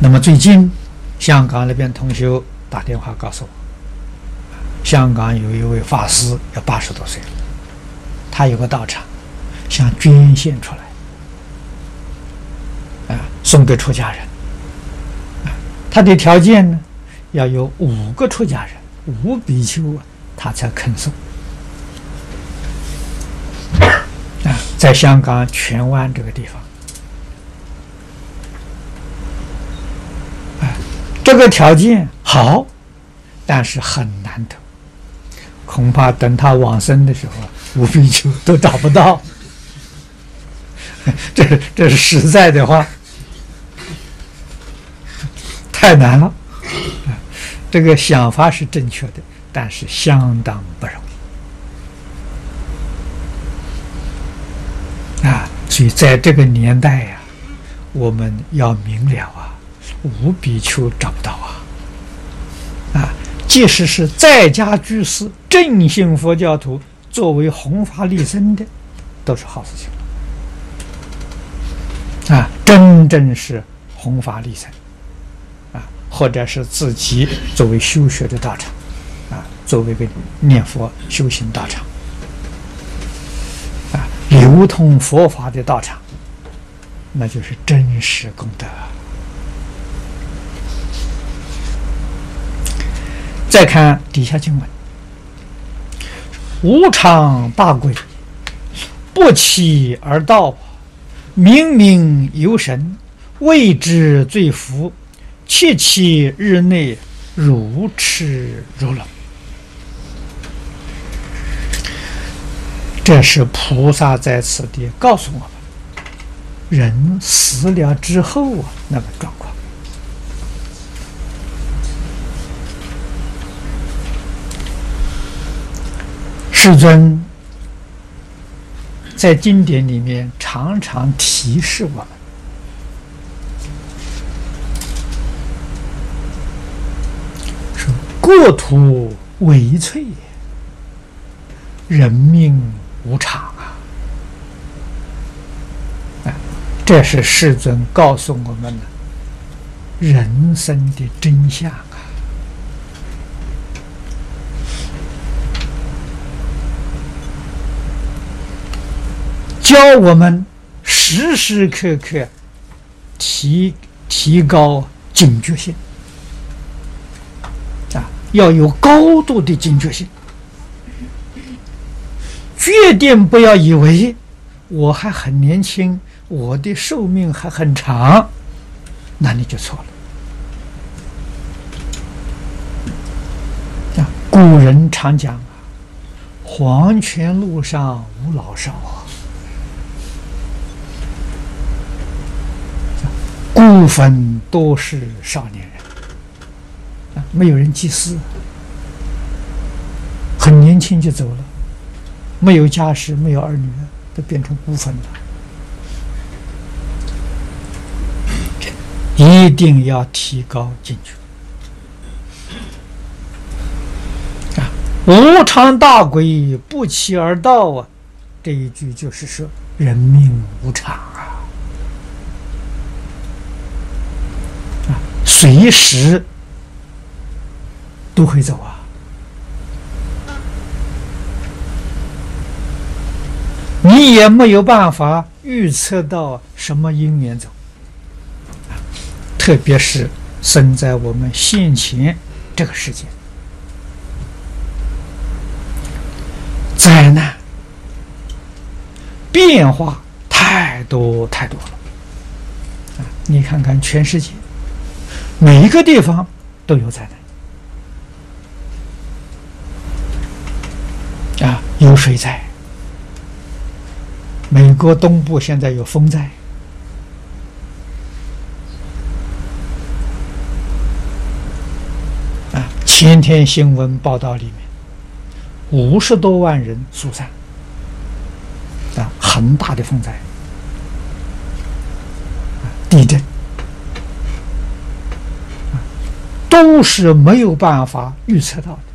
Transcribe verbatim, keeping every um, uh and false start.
那么最近，香港那边同学打电话告诉我，香港有一位法师要八十多岁了，他有个道场，想捐献出来，啊，送给出家人。啊，他的条件呢，要有五个出家人，五比丘啊，他才肯送。啊，在香港荃湾这个地方。这个条件好，但是很难得，恐怕等他往生的时候，五比丘都找不到。这这是实在的话，太难了。这个想法是正确的，但是相当不容易啊！所以在这个年代呀、啊，我们要明了啊。五比丘找不到啊！啊，即使是在家居士、正信佛教徒，作为弘法利生的，都是好事情啊！真正是弘法利生啊，或者是自己作为修学的道场啊，作为一个念佛修行道场啊，流通佛法的道场，那就是真实功德。再看底下经文：无常大贵，不期而到，冥冥游神，谓之罪福，切期日内如痴如聋。这是菩萨在此地告诉我们，人死了之后啊，那个状况。世尊在经典里面常常提示我们，说国土危脆，人命无常啊！啊，这是世尊告诉我们的人生的真相啊！教我们时时刻刻提提高警觉性啊，要有高度的警觉性，决定不要以为我还很年轻，我的寿命还很长，那你就错了。啊，古人常讲啊，黄泉路上无老少啊。部分都是少年人啊，没有人祭祀，很年轻就走了，没有家室，没有儿女，都变成孤坟了。一定要提高警觉啊！无常大贵，不期而到啊！这一句就是说，人命无常啊！随时都会走啊！你也没有办法预测到什么因缘走，特别是生在我们现前这个世界，灾难变化太多太多了啊！你看看全世界。每一个地方都有灾难啊，有水灾，美国东部现在有风灾啊，前天新闻报道里面五十多万人疏散啊，很大的风灾啊，地震。都是没有办法预测到的。